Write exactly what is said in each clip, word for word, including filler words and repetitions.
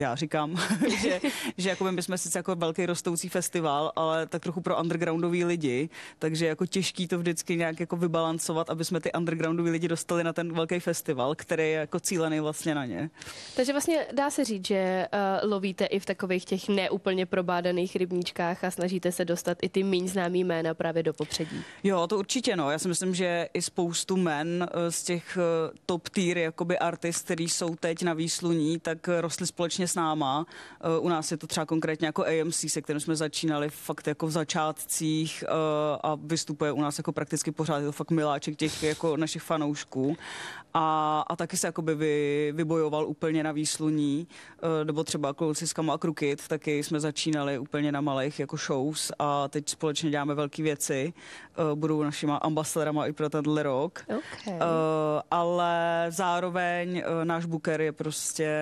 Já říkám, že, že jako my jsme sice jako velký rostoucí festival, ale tak trochu pro undergroundový lidi, takže jako těžký to vždycky nějak jako vybalancovat, aby jsme ty undergroundový lidi dostali na ten velký festival, který je jako cílený vlastně na ně. Takže vlastně dá se říct, že uh, lovíte i v takových těch neúplně probádaných rybníčkách a snažíte se dostat i ty méně známý jména právě do popředí. Jo, to určitě no. Já si myslím, že i spoustu men z těch top tier jakoby artist, který jsou teď na výsluní, tak rostly společně s náma. U nás je to třeba konkrétně jako A M C, se kterým jsme začínali fakt jako v začátcích a vystupuje u nás jako prakticky pořád. Je to fakt miláček těch jako našich fanoušků. A, a taky se jakoby vy, vybojoval úplně na výsluní, nebo třeba kluci z Kamo a Krukit, taky jsme začínali úplně na malých jako shows a teď společně děláme velké věci. Budou našima ambasadorama i pro tenhle rok. Okay. Ale zároveň náš booker je prostě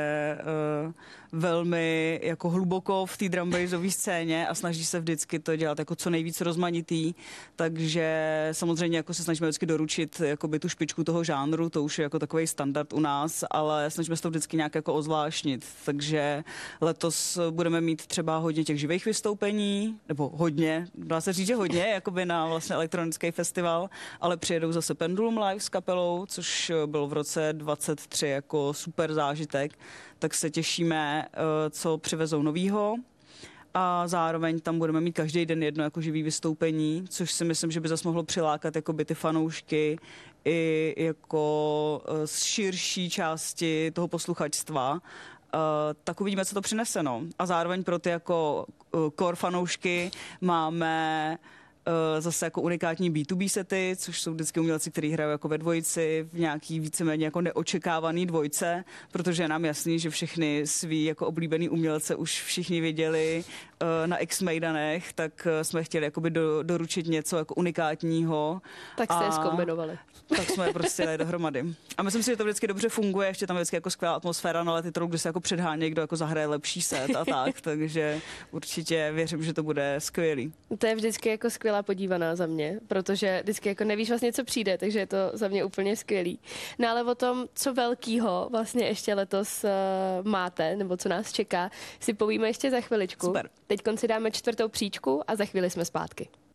velmi jako hluboko v té drumbassové scéně a snaží se vždycky to dělat jako co nejvíc rozmanitý, takže samozřejmě jako se snažíme vždycky doručit jakoby tu špičku toho žánru, to už je jako takový standard u nás, ale snažíme se to vždycky nějak jako ozvláštnit, takže letos budeme mít třeba hodně těch živých vystoupení, nebo hodně, dá se říct, že hodně, jakoby na vlastně elektronický festival, ale přijedou zase Pendulum Live s kapelou, což bylo v roce dvacet tři jako super zážitek, tak se těšíme, co přivezou novýho. A zároveň tam budeme mít každý den jedno jako živý vystoupení, což si myslím, že by zase mohlo přilákat jakoby ty fanoušky i jako z širší části toho posluchačstva. Uh, tak uvidíme, co to přinese. No. A zároveň pro ty jako uh, core fanoušky máme zase jako unikátní bé dvě bé sety, což jsou vždycky umělci, kteří hrají jako ve dvojici, v nějaký víceméně jako neočekávaný dvojce, protože je nám jasný, že všechny svý jako oblíbený umělce už všichni viděli na X-Maidanech, tak jsme chtěli jakoby do, doručit něco jako unikátního. Tak jste je zkombinovali. Tak jsme je prostě dali dohromady. A myslím si, že to vždycky dobře funguje, ještě tam je vždycky jako skvělá atmosféra na lety, kde se jako předhánějí, kdo jako zahraje lepší set a tak, takže určitě věřím, že to bude skvělý. To je vždycky jako skvělá podívaná za mě, protože vždycky jako nevíš vlastně, co přijde, takže je to za mě úplně skvělý. No ale o tom, co velkýho vlastně ještě letos uh, máte, nebo co nás čeká, si povíme ještě za chviličku. Super. Teď si dáme čtvrtou příčku a za chvíli jsme zpátky.